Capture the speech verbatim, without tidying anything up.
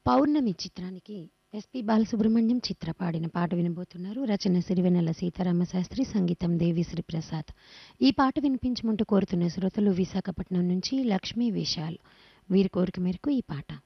పౌర్ణమి చిత్రానికి ఎస్పి బాలసుబ్రహ్మణ్యం చిత్ర పాడిన పాట వినబోతున్నారు. రచన సిరివెన్నెల సీతారామ శాస్త్రి, సంగీతం దేవిశ్రీ ప్రసాద్. ఈ పాట వినిపించమంటూ కోరుతున్న శ్రోతలు విశాఖపట్నం నుంచి లక్ష్మీ విశాల్. వీరి కోరిక మేరకు ఈ పాట.